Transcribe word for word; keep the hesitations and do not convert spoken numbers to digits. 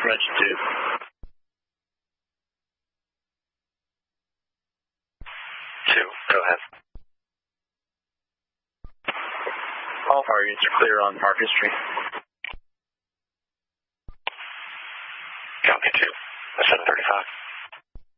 Roger, two. Two, go ahead. All fire units are clear on Market Street. Copy two. seven thirty-five.